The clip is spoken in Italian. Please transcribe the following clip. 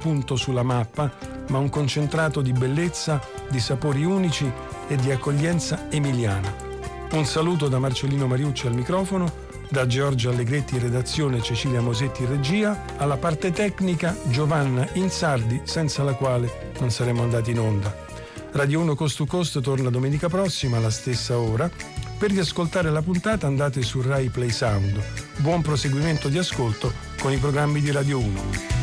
punto sulla mappa, ma un concentrato di bellezza, di sapori unici e di accoglienza emiliana. Un saluto da Marcellino Mariucci al microfono, da Giorgio Allegretti in redazione, Cecilia Mosetti in regia, alla parte tecnica Giovanna Insardi, senza la quale non saremmo andati in onda. Radio 1 Coast to Coast torna domenica prossima alla stessa ora. Per riascoltare la puntata andate su Rai Play Sound. Buon proseguimento di ascolto con i programmi di Radio 1.